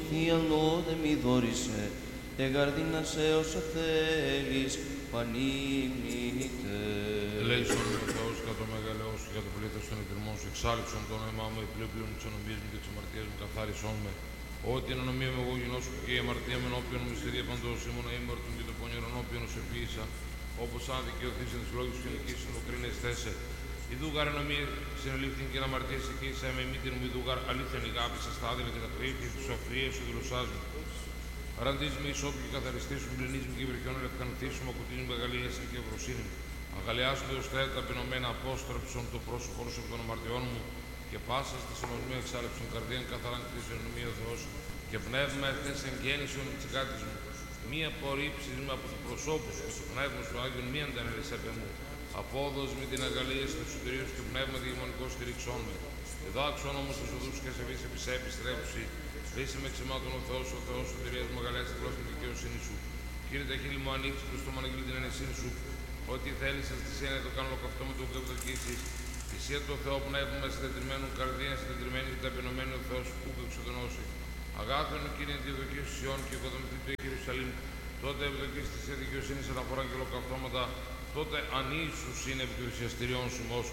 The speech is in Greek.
θείαν λόδε μη δόρισε, εγαρδίνασε όσα θέλεις, πανίμητε. Ελέησον με ο Θεός κατά το μεγαλαιό σου, για το πλήθος των εκκρεμών σου, εξάλληψον το όνομά μου, επλέον τις ονομίες μου και τις αμαρτίες μου, καθάρισόν με. Ότι εν ονομία με εγώ γινώσκω και η αμαρτία με όποιον μυστηρία παντός, ήμουν ήμαρτον και το πονηρόν όποιον σε ποιήσα, όπως αν δικαιωθείς εν τις λόγους και νικήσεις εν το κρίνες θέσε. Ιδούγαρ ενομία συνελήφθην και αμαρτίες εκείσα με μήτην μου, ιδούγαρ αλήθεν ηγάπησα στα άδειλα και τα κρύφη, τους αφρίες σου δηλωσάς μου. Ραντίζ με ισόπου και καθαριστής μου, πληνείς μου και βρυχιών ελευκανθείς μου, ακουτής μου μεγαλείας και ευρωσύνη μου. Αγαλιάς μου έως τα ταπεινωμένα απόστρεψον το πρόσωπό σου από των αμαρτιών μου και πάσα στη συνοσμία εξάλλεψον καρδίαν καθαράν κτίσεων νομία ο Θεός και πνεύμα εθές εν γέννησον της κάτης μου. Μία απορρίψεις με από το προσώπου σου και το πνεύμα σου Άγιον μη αντανέλες έπαι μου. Απόδος με την αγαλίαση του εσωτερίου και πνεύμα διηγεμονικό στηρίξον με. Εδάξον όμως τους οδούς και σεβείς επιστρέψει. Λύσε με ξημάτων ο Θεός σου τηρίας μεγαλές την γλώσσα και δικαιοσύνη σου. Κύριε τα χείλη μου ανοίξει προς το μαναγγείλει την ενεσύνη σου. Ό,τι θέλεις σας θυσία να το κάνω λοκαυτό με το ευλογήσεις. Θυσία το Θεό πνεύμα συντετριμένων καρδίαν, συντετριμένη και ταπεινωμένη ο Θεός που εξοδονώσει. Αγάθον Κύριε τη δοκή σου Σιών και οικοδομηθεί του Ιερουσαλήμ. Τότε ευδοκής θυσία δικαιοσύνης αναφορά και λοκαυτώματα. Τότε ανήσους είναι επί του θυσιαστηριών σου